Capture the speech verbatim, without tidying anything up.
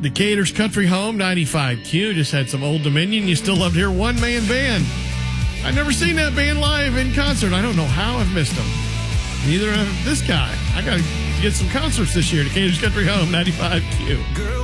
Decatur's Country Home, ninety-five Q. Just had some Old Dominion. You still love to hear One Man Band. I've never seen that band live in concert. I don't know how I've missed them. Neither have this guy. I got to get some concerts this year. Decatur's Country Home, ninety-five Q. Girl.